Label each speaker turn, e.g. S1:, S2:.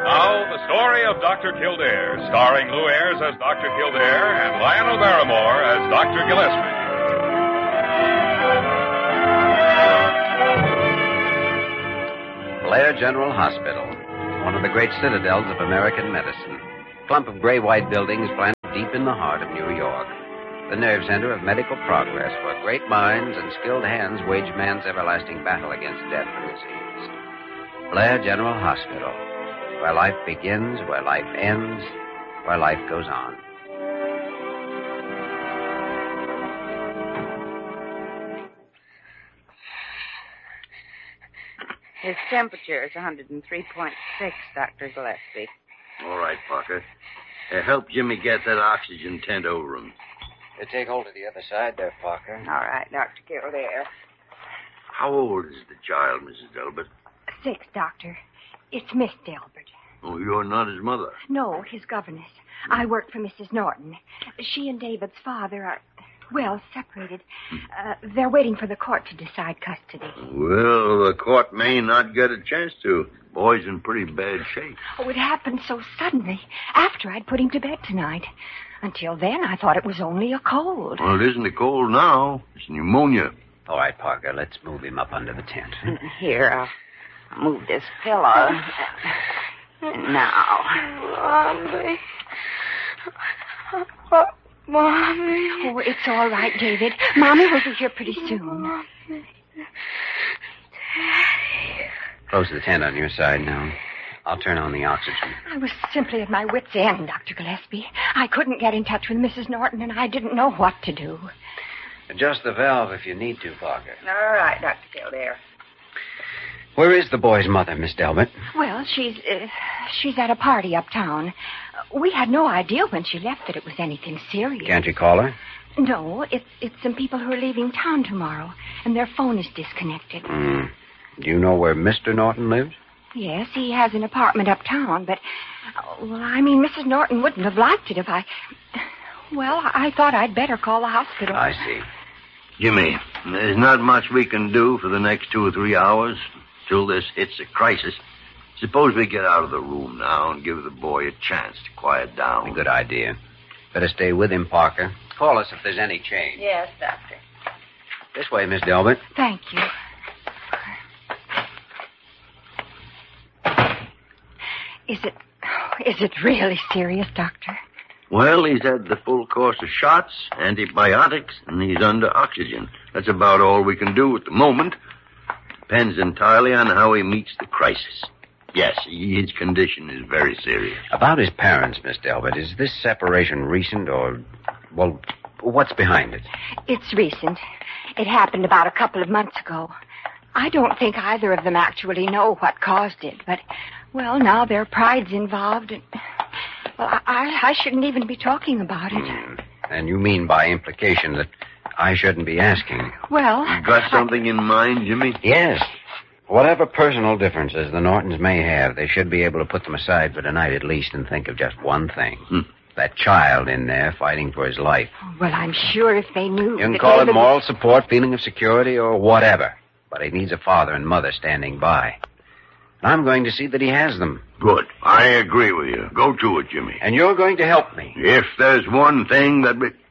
S1: Now, the story of Dr. Kildare, starring Lou Ayres as Dr. Kildare and Lionel Barrymore as Dr. Gillespie.
S2: Blair General Hospital, one of the great citadels of American medicine. A clump of gray-white buildings planted deep in the heart of New York. The nerve center of medical progress, where great minds and skilled hands wage man's everlasting battle against death and disease. Blair General Hospital, where life begins, where life ends, where life goes on.
S3: His temperature is 103.6, Dr. Gillespie.
S4: All right, Parker. Help Jimmy get that oxygen tent over him.
S2: Take hold of the other side there, Parker.
S3: All right, Dr. Kildare.
S4: How old is the child, Mrs. Delbert?
S5: 6, Doctor. It's Miss Delbert.
S4: Oh, you're not his mother.
S5: No, his governess. I work for Mrs. Norton. She and David's father are, well, separated. They're waiting for the court to decide custody.
S4: Well, the court may not get a chance to. Boy's in pretty bad shape.
S5: Oh, it happened so suddenly, after I'd put him to bed tonight. Until then, I thought it was only a cold.
S4: Well, it isn't a cold now. It's pneumonia.
S2: All right, Parker, let's move him up under the tent.
S3: Here, I'll move this pillow. Now.
S6: Mommy. Mommy.
S5: Oh, it's all right, David. Mommy will be here pretty soon.
S6: Mommy.
S2: Close the tent on your side now. I'll turn on the oxygen.
S5: I was simply at my wit's end, Dr. Gillespie. I couldn't get in touch with Mrs. Norton, and I didn't know what to do.
S2: Adjust the valve if you need to, Parker.
S3: All right, Dr. Kildare.
S2: Where is the boy's mother, Miss Delbert?
S5: Well, she's at a party uptown. We had no idea when she left that it was anything serious.
S2: Can't you call her?
S5: No, it's some people who are leaving town tomorrow, and their phone is disconnected.
S2: Do you know where Mr. Norton lives?
S5: Yes, he has an apartment uptown, but, Mrs. Norton wouldn't have liked it if I thought I'd better call the hospital.
S2: I see.
S4: Jimmy, there's not much we can do for the next 2 or 3 hours till this hits a crisis. Suppose we get out of the room now and give the boy a chance to quiet down.
S2: A good idea. Better stay with him, Parker. Call us if there's any change.
S3: Yes, Doctor.
S2: This way, Miss Delbert.
S5: Thank you. Is it really serious, Doctor?
S4: Well, he's had the full course of shots, antibiotics, and he's under oxygen. That's about all we can do at the moment. Depends entirely on how he meets the crisis. Yes, his condition is very serious.
S2: About his parents, Miss Delbert, is this separation recent or, well, what's behind it?
S5: It's recent. It happened about a couple of months ago. I don't think either of them actually know what caused it, but, well, now their pride's involved, and, well, I shouldn't even be talking about it.
S2: And you mean by implication that I shouldn't be asking?
S5: Well...
S4: You got something in mind, Jimmy?
S2: Yes. Whatever personal differences the Nortons may have, they should be able to put them aside for tonight at least and think of just one thing. That child in there fighting for his life.
S5: Well, I'm sure if they knew...
S2: You can call it moral support, feeling of security, or whatever. But he needs a father and mother standing by. And I'm going to see that he has them.
S4: Good. I agree with you. Go to it, Jimmy.
S2: And you're going to help me.
S4: If there's one thing that we...